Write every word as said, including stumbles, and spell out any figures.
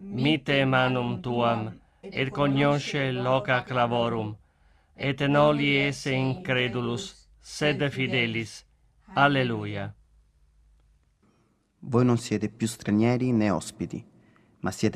mite manum tuam, et cognosce loca clavorum, et noli esse incredulus, sed fidelis. Alleluia. Voi non siete più stranieri né ospiti, ma siete